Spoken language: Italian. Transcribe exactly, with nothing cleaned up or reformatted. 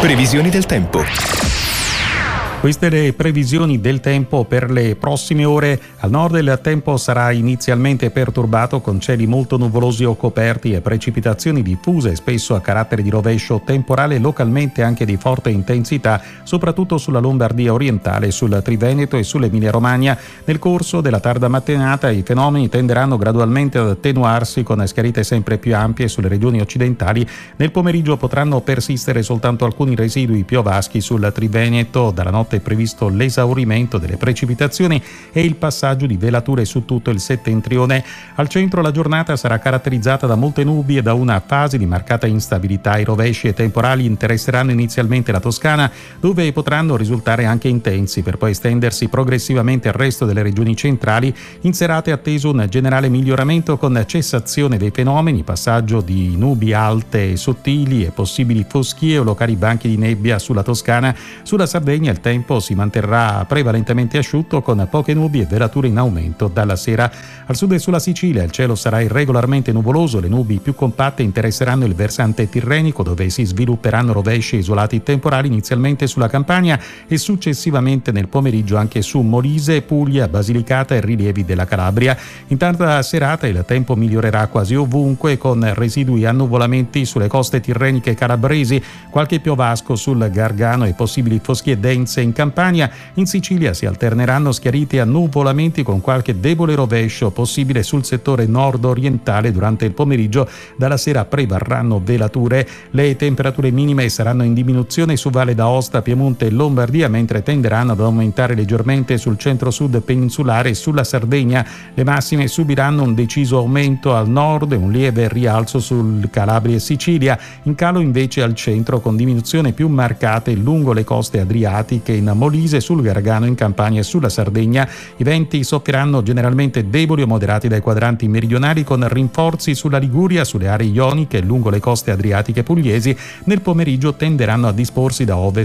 Previsioni del tempo. Queste le previsioni del tempo per le prossime ore. Al nord il tempo sarà inizialmente perturbato con cieli molto nuvolosi o coperti e precipitazioni diffuse, spesso a carattere di rovescio temporale, localmente anche di forte intensità, soprattutto sulla Lombardia orientale, sul Triveneto e sull'Emilia Romagna. Nel corso della tarda mattinata i fenomeni tenderanno gradualmente ad attenuarsi con schiarite sempre più ampie sulle regioni occidentali. Nel pomeriggio potranno persistere soltanto alcuni residui piovaschi sul Triveneto. Dalla notte è previsto l'esaurimento delle precipitazioni e il passaggio di velature su tutto il settentrione. Al centro la giornata sarà caratterizzata da molte nubi e da una fase di marcata instabilità. I rovesci e temporali interesseranno inizialmente la Toscana, dove potranno risultare anche intensi, per poi estendersi progressivamente al resto delle regioni centrali. In serata è atteso un generale miglioramento con cessazione dei fenomeni, passaggio di nubi alte e sottili e possibili foschie o locali banchi di nebbia sulla Toscana. Sulla Sardegna il tempo si manterrà prevalentemente asciutto con poche nubi e velature in aumento dalla sera. Al sud e sulla Sicilia il cielo sarà irregolarmente nuvoloso, le nubi più compatte interesseranno il versante tirrenico, dove si svilupperanno rovesci isolati temporali inizialmente sulla Campania e successivamente nel pomeriggio anche su Molise, Puglia, Basilicata e rilievi della Calabria. In tarda serata il tempo migliorerà quasi ovunque con residui annuvolamenti sulle coste tirreniche calabresi, qualche piovasco sul Gargano e possibili foschie dense in Campania. In Sicilia si alterneranno schiariti e annuvolamenti con qualche debole rovescio possibile sul settore nord-orientale durante il pomeriggio. Dalla sera prevarranno velature. Le temperature minime saranno in diminuzione su Valle d'Aosta, Piemonte e Lombardia, mentre tenderanno ad aumentare leggermente sul centro-sud peninsulare e sulla Sardegna. Le massime subiranno un deciso aumento al nord e un lieve rialzo sul Calabria e Sicilia. In calo invece al centro, con diminuzione più marcate lungo le coste adriatiche, in Molise, sul Gargano, in Campania e sulla Sardegna. I venti soffieranno generalmente deboli o moderati dai quadranti meridionali, con rinforzi sulla Liguria, sulle aree ioniche e lungo le coste adriatiche pugliesi. Nel pomeriggio tenderanno a disporsi da ovest